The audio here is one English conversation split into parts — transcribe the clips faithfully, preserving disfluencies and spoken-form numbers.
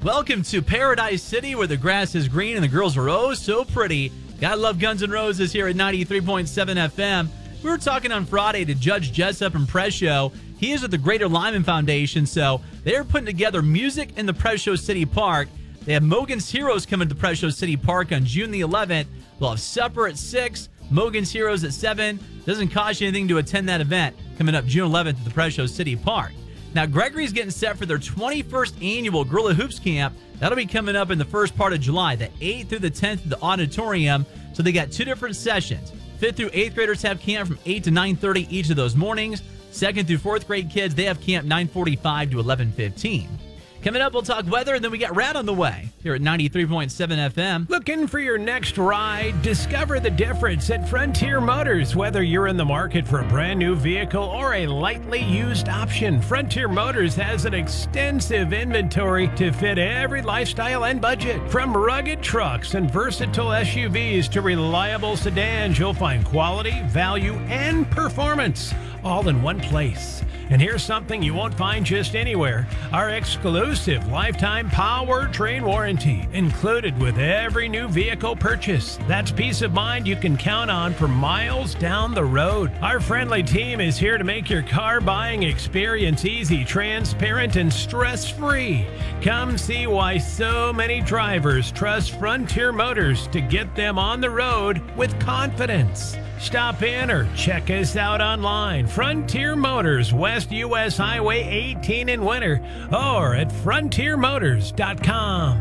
Welcome to Paradise City, where the grass is green and the girls are oh so pretty. Gotta love Guns N' Roses here at ninety-three point seven F M. We were talking on Friday to Judge Jessup and Presho. He is with the Greater Lyman Foundation, so they're putting together music in the Presho City Park. They have Mogan's Heroes coming to Presho City Park on June the eleventh. They'll have supper at six, Mogan's Heroes at seven. Doesn't cost you anything to attend that event coming up June eleventh at the Presho City Park. Now, Gregory's getting set for their twenty-first annual Gorilla Hoops Camp. That'll be coming up in the first part of July, the eighth through the tenth at the auditorium. So they got two different sessions. Fifth through eighth graders have camp from eight to nine thirty each of those mornings. Second through fourth grade kids, they have camp nine forty-five to eleven fifteen. Coming up, we'll talk weather, and then we got Rad on the way here at ninety-three point seven F M. Looking for your next ride? Discover the difference at Frontier Motors. Whether you're in the market for a brand new vehicle or a lightly used option, Frontier Motors has an extensive inventory to fit every lifestyle and budget. From rugged trucks and versatile S U Vs to reliable sedans, you'll find quality, value, and performance all in one place. And here's something you won't find just anywhere. Our exclusive lifetime powertrain warranty included with every new vehicle purchase. That's peace of mind you can count on for miles down the road. Our friendly team is here to make your car buying experience easy, transparent, and stress-free. Come see why so many drivers trust Frontier Motors to get them on the road with confidence. Stop in or check us out online. Frontier Motors, West U S Highway eighteen in Winter, or at frontier motors dot com.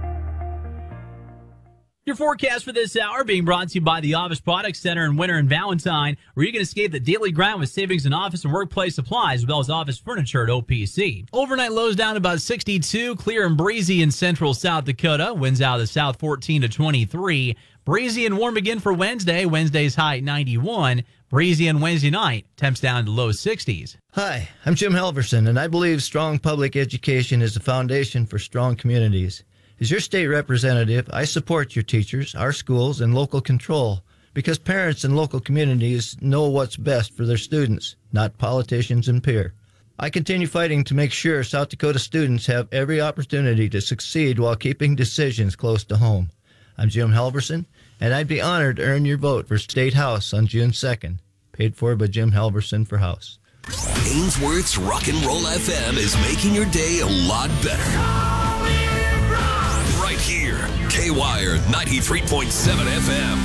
Your forecast for this hour being brought to you by the Office Products Center in Winter and Valentine, where you can escape the daily grind with savings in office and workplace supplies, as well as office furniture at O P C. Overnight lows down to about sixty-two, clear and breezy in central South Dakota. Winds out of the south fourteen to twenty-three. Breezy and warm again for Wednesday. Wednesday's high at ninety-one. Breezy on Wednesday night. Temps down to low sixties. Hi, I'm Jim Halverson, and I believe strong public education is the foundation for strong communities. As your state representative, I support your teachers, our schools, and local control because parents and local communities know what's best for their students, not politicians and peer. I continue fighting to make sure South Dakota students have every opportunity to succeed while keeping decisions close to home. I'm Jim Halverson, and I'd be honored to earn your vote for State House on June second. Paid for by Jim Halverson for House. Ainsworth's Rock and Roll F M is making your day a lot better. Right here, K-Wire ninety-three point seven F M.